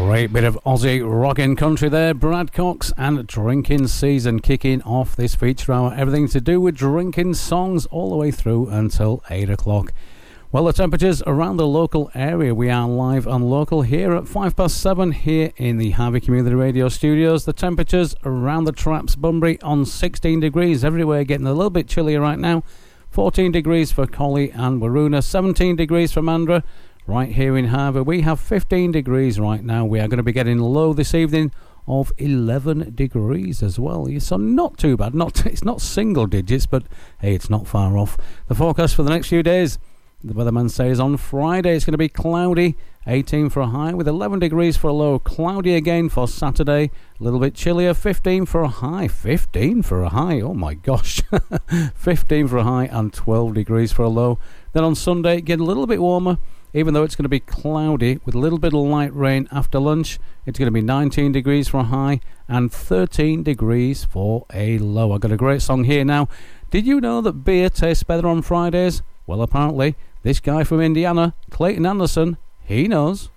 Great bit of Aussie rock and country there. Brad Cox and Drinking Season kicking off this feature hour. Everything to do with drinking songs all the way through until 8 o'clock. Well, the temperatures around the local area. We are live and local here at 7:05 here in the Harvey Community Radio Studios. The temperatures around the traps, Bunbury on 16 degrees. Everywhere getting a little bit chillier right now. 14 degrees for Collie and Waroona. 17 degrees for Mandurah. Right here in Harvey, we have 15 degrees right now. We are going to be getting low this evening of 11 degrees as well. So not too bad. It's not single digits, but hey, it's not far off. The forecast for the next few days, the weatherman says on Friday it's going to be cloudy, 18 for a high, with 11 degrees for a low. Cloudy again for Saturday, a little bit chillier, 15 for a high. 15 for a high, oh my gosh. 15 for a high and 12 degrees for a low. Then on Sunday, get a little bit warmer. Even though it's going to be cloudy with a little bit of light rain after lunch, it's going to be 19 degrees for a high and 13 degrees for a low. I've got a great song here now. Did you know that beer tastes better on Fridays? Well, apparently, this guy from Indiana, Clayton Anderson, he knows.